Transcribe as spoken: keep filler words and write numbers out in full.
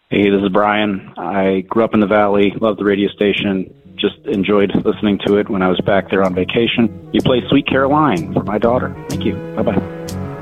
Hey, this is Brian. I grew up in the Valley, loved the radio station, just enjoyed listening to it when I was back there on vacation. You play Sweet Caroline for my daughter. Thank you. Bye-bye.